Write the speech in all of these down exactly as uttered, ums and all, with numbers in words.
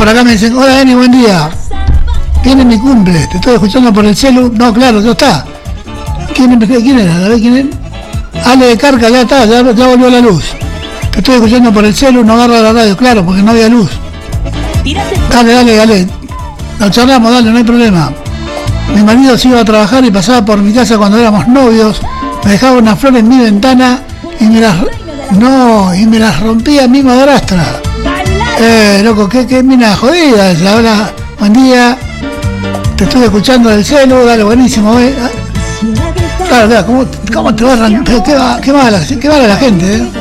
por acá me dicen, hola Dani, buen día. Viene mi cumple, te estoy escuchando por el celu. No, claro, ya está. ¿Quién, quién era? A ver, ¿quién es? Ale de Carca, ya está, ya, ya volvió la luz. Te estoy escuchando por el celu, no agarra la radio, claro, porque no había luz. Dale, dale, dale. Lo charlamos, dale, no hay problema. Mi marido se iba a trabajar y pasaba por mi casa cuando éramos novios. Me dejaba unas flores en mi ventana y me las... No, y me las rompía mi madrastra. Eh, loco, qué, qué mina jodida esa. Hola, buen día. Te estoy escuchando del celu, dale, buenísimo. Eh. Claro, claro, ¿cómo, cómo te va a arrancar? Qué, va, qué mala, qué mala la gente, eh.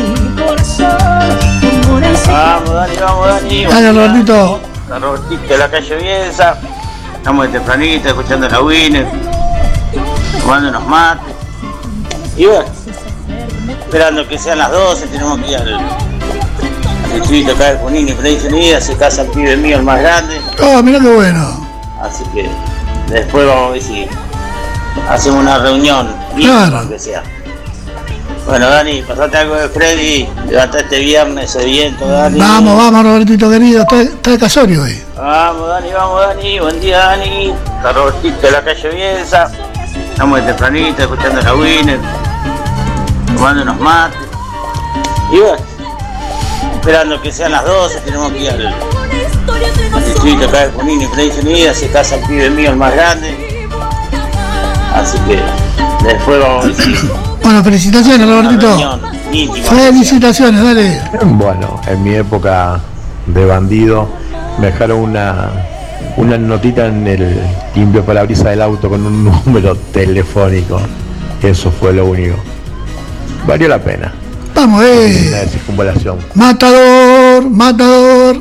Vamos, Dani, vamos, Dani. Dale, Robertito. La Robertito de la calle Bielsa. Estamos de tempranito, escuchando la Winner, tomando unos mates. Y bueno, esperando que sean las doce, tenemos que ir al distrito acá de Junín y Freddy Unida, se casa el pibe mío, el más grande. Oh, mirá qué bueno. Así que después vamos a ver si hacemos una reunión, claro, aunque sea. Bueno, Dani, pasate algo de Freddy, levanta este viernes ese viento, Dani. Vamos, vamos, Robertito querido, está, está de casorio hoy. Vamos, Dani, vamos, Dani, buen día, Dani. La Robertito de la calle Bielsa. Estamos de tempranito, escuchando la Winner, tomando unos mates. Y bueno, esperando que sean las doce, tenemos que ir al, al distrito acá de Junín y Freddy Unida, se casa el pibe mío, el más grande. Así que después vamos a ver si... Bueno, felicitaciones, Robertito. Felicitaciones, dale. Bueno, en mi época de bandido me dejaron una una notita en el limpio parabrisas del auto con un número telefónico. Eso fue lo único. Valió la pena. Vamos, eh. Una circunvalación. Matador, matador.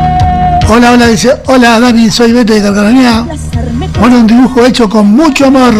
Hola, hola, dice, hola Dani, soy Bete de Carcaranea. Bueno, un dibujo hecho con mucho amor.